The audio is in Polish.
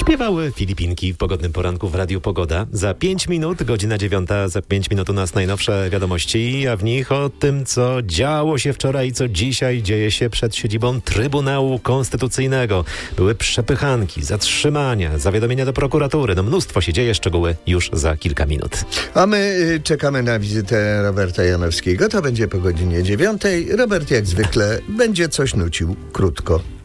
Śpiewały Filipinki w pogodnym poranku w Radiu Pogoda. Za 5 minut, godzina 9, za 5 minut u nas najnowsze wiadomości, a w nich o tym, co działo się wczoraj i co dzisiaj dzieje się przed siedzibą Trybunału Konstytucyjnego. Były przepychanki, zatrzymania, zawiadomienia do prokuratury. No mnóstwo się dzieje, szczegóły już za kilka minut. A my czekamy na wizytę Roberta Janowskiego. To będzie po godzinie 9. Robert jak zwykle będzie coś nucił krótko.